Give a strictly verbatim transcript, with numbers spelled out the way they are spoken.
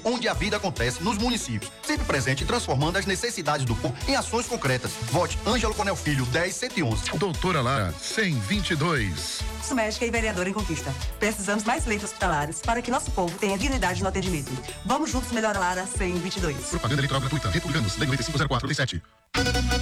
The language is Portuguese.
onde a vida acontece, nos municípios. Sempre presente e transformando as necessidades do povo em ações concretas. Vote Ângelo Coronel Filho, dez cento e onze. Doutora Lara, cem e vinte e dois. Sou médica e vereadora em Conquista. Precisamos mais leitos hospitalares para que nosso povo tenha dignidade no atendimento. Vamos juntos melhorar Lara cem e vinte e dois. Propaganda eleitoral gratuita. Republicanos, D nove cinco zero quatro sete.